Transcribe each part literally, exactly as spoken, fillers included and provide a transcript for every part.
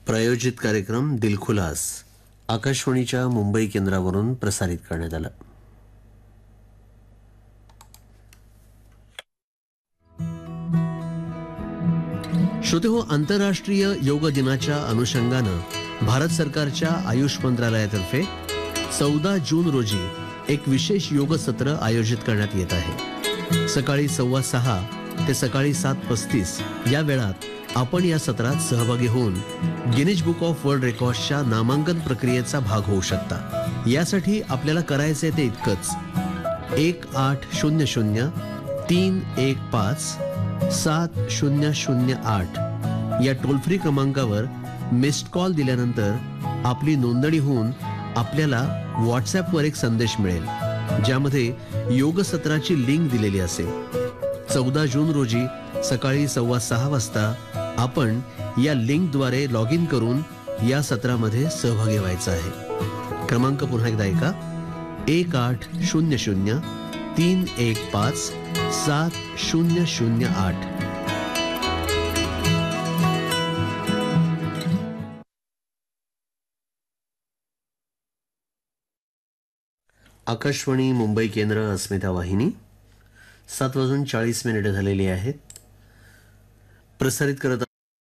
प्रायोजित कार्यक्रम दिलखुलास आकाशवाणीच्या मुंबई केंद्रावरून प्रसारित करण्यात आला. श्रोते हो, आंतरराष्ट्रीय योग दिनाच्या अनुषंगानं भारत सरकारच्या आयुष मंत्रालयातर्फे चौदा जून रोजी एक विशेष योग सत्र आयोजित करण्यात येत आहे. सकाळी सव्वा सहा ते सकाळी सात पस्तीस या वेळात आपण या सत्रात सहभागी होऊन गिनीज बुक ऑफ वर्ल्ड रेकॉर्ड्सच्या नामांकन प्रक्रियेचा भाग होऊ शकता. यासाठी आपल्याला करायचे ते इतकंच: एक आठ शून्य शून्य तीन एक पाच सात शून्य शून्य आठ या टोल फ्री क्रमांकावर मिस्ड कॉल दिल्यानंतर आपली नोंदणी होऊन आपल्याला व्हॉट्सॲपवर एक संदेश मिळेल, ज्यामध्ये योग सत्राची लिंक दिलेली असेल. चौदा जून रोजी सकाळी सव्वा सहा वाजता आपण या लिंकद्वारे लॉग इन करून या सत्रामध्ये सहभागी व्हायचं आहे. क्रमांक पुन्हा एकदा ऐका: एक आठ शून्य शून्य तीन एक पाच सात शून्य शून्य आठ. आकाशवाणी मुंबई केंद्र, अस्मिता वाहिनी. सात वाजून चाळीस मिनिटे झालेली आहेत. प्रसारित करत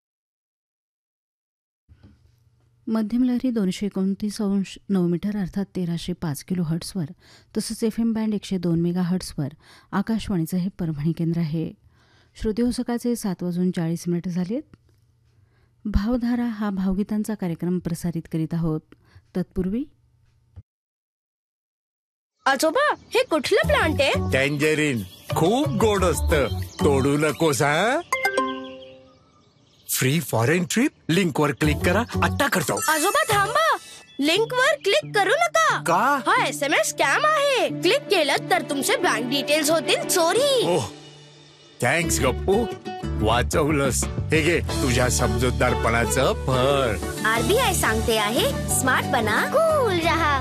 मध्यम लहरी दोनशे एकोणतीस अंश नऊ मीटर अर्थात तेराशे पाच किलो हर्ट्सवर, तसंच एफ एम बँड एकशे दोन मेगा हर्ट्सवर आकाशवाणीचं हे परभणी केंद्र आहे. श्रोते हो, सकाळचे सात वाजून चाळीस मिनिट झालेत. भावधारा हा भावगीतांचा कार्यक्रम प्रसारित करीत आहोत. तत्पूर्वी आजोबा, हे कुठलं प्लांट आहे? टँजरीन खूप गोड असतं, तोडू नकोस हा. फ्री फॉरेन ट्रिप लिंक वर क्लिक करा, आता करतो. आजोबा थांबा, लिंक वर क्लिक करू नका. का? हा एस एम एस स्कॅम आहे. क्लिक केलं तर तुमचे बँक डिटेल्स होतील चोरी. ओह, थँक्स गप्पू, वाचवलंस. हे घे तुझ्या समजूतदारपणाचं फळ. आरबीआय सांगते आहे, स्मार्ट बना, कूल रहा.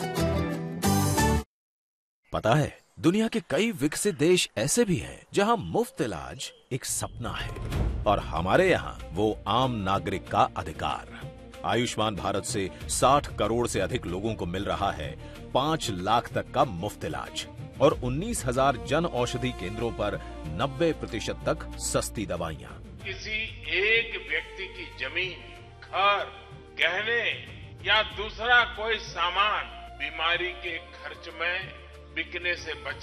पता है, दुनिया के कई विकसित देश ऐसे भी हैं जहां मुफ्त इलाज एक सपना है, और हमारे यहाँ वो आम नागरिक का अधिकार. आयुष्मान भारत से साठ करोड़ से अधिक लोगों को मिल रहा है पाँच लाख तक का मुफ्त इलाज, और उन्नीस हजार जन औषधि केंद्रों पर नब्बे प्रतिशत तक सस्ती दवाइयाँ. किसी एक व्यक्ति की जमीन, घर, गहने या दूसरा कोई सामान बीमारी के खर्च में बिकने से बचा